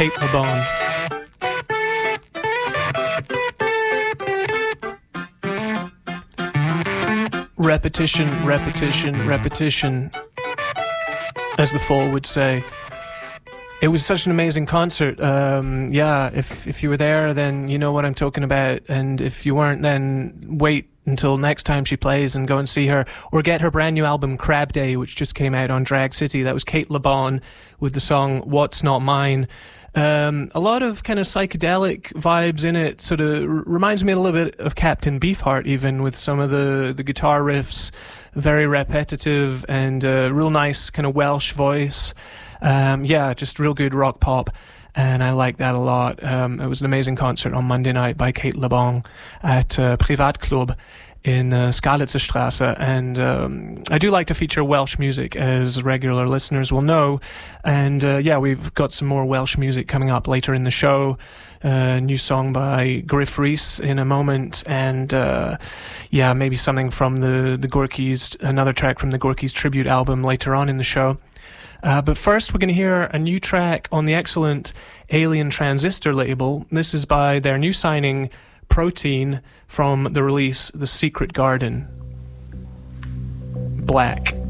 Kate LeBon. Repetition, repetition, repetition, as the Fall would say. It was such an amazing concert. If you were there, then you know what I'm talking about. And if you weren't, then wait until next time she plays and go and see her. Or get her brand new album, Crab Day, which just came out on Drag City. That was Kate LeBon with the song What's Not Mine. A lot of kind of psychedelic vibes in it. Sort of reminds me a little bit of Captain Beefheart, even, with some of the guitar riffs. Very repetitive and real nice kind of Welsh voice. Just real good rock pop, and I like that a lot. It was an amazing concert on Monday night by Kate LeBon at Privatclub in Skalitzerstraße, and I do like to feature Welsh music, as regular listeners will know, and we've got some more Welsh music coming up later in the show. New song by Griff Rhys in a moment, and maybe something from the Gorky's, another track from the Gorky's tribute album later on in the show. But first, we're going to hear a new track on the excellent Alien Transistor label. This is by their new signing, Protein, from the release The Secret Garden. Black.